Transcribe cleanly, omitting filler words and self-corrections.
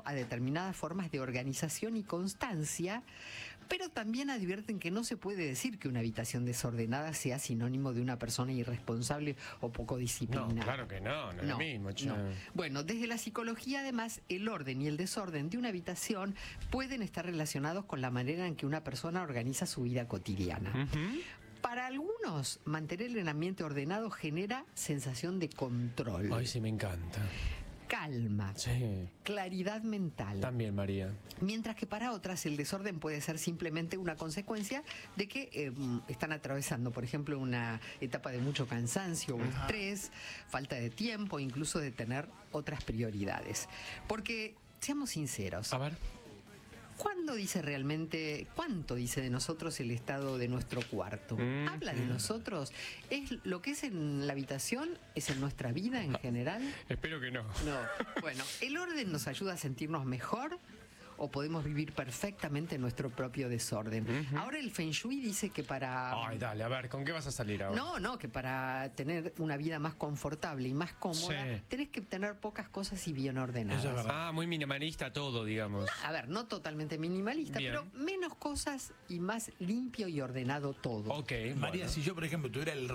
a determinadas formas de organización y constancia, pero también advierten que no se puede decir que una habitación desordenada sea sinónimo de una persona irresponsable o poco disciplinada. No, claro que no es lo mismo. No. Bueno, desde la psicología, además, el orden y el desorden de una habitación pueden estar relacionados con la manera en que una persona organiza su vida cotidiana. Para algunos, mantener el ambiente ordenado genera sensación de control. Ay, sí, me encanta. Calma, claridad mental. También, María. Mientras que para otras el desorden puede ser simplemente una consecuencia de que están atravesando, por ejemplo, una etapa de mucho cansancio o estrés, falta de tiempo, incluso de tener otras prioridades. Porque, seamos sinceros, A ver. ¿cuánto dice de nosotros el estado de nuestro cuarto? ¿Habla de nosotros? ¿Es lo que es en la habitación? ¿Es en nuestra vida en general? Espero que no. No. Bueno, ¿el orden nos ayuda a sentirnos mejor? ¿O podemos vivir perfectamente en nuestro propio desorden? Ahora el Feng Shui dice que para... Ay, dale, a ver, ¿con qué vas a salir ahora? No, que para tener una vida más confortable y más cómoda, tenés que tener pocas cosas y bien ordenadas. Eso es verdad. Ah, muy minimalista todo, digamos. A ver, no totalmente minimalista, pero menos cosas y más limpio y ordenado todo. Ok, María, bueno. si yo, por ejemplo, tuviera el